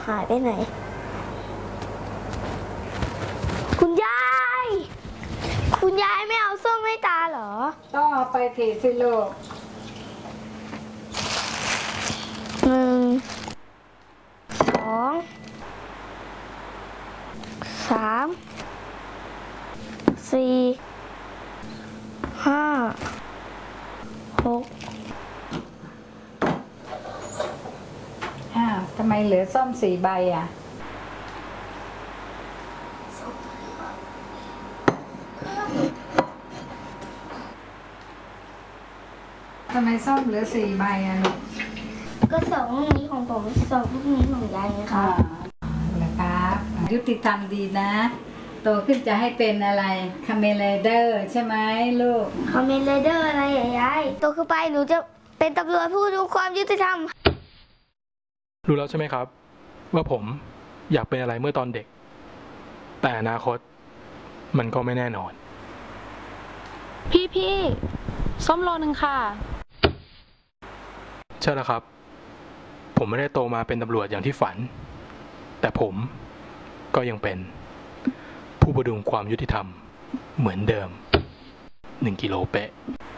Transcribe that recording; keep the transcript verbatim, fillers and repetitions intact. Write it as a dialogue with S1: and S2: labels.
S1: หายไปไหนคุณยายคุณยายไม่เอาส้มให้ตาเหรอ
S2: ต้องเอาไปถีสิลูก
S1: หนึ่งสองสามสี่ห้าหก
S2: อ้าวทำไมเหลือส้มสี่ใบอ่ะทำไมส้มเหลือสี่ใบอ่ะลูก
S1: ก็สองลูกนี้ของผมสองลูกนี้ของยายไงครับ
S2: เหรอครับยุติธรรมดีนะโตขึ้นจะให้เป็นอะไรคาเมเลเดอร์ใช่ไหมลูก
S1: คาเมนไรเดอร์อะไรยายโตขึ้นไปหนูจะเป็นตำรวจผู้ดูความยุติธรรม
S3: รู้แล้วใช่ไหมครับว่าผมอยากเป็นอะไรเมื่อตอนเด็กแต่อนาคตมันก็ไม่แน่นอน
S4: พี่พี่ส้มโลนึงค่ะ
S3: ใช่แล้วครับผมไม่ได้โตมาเป็นตำรวจอย่างที่ฝันแต่ผมก็ยังเป็นผู้ประดุงความยุติธรรมเหมือนเดิมหนึ่งกิโลเป๊ะ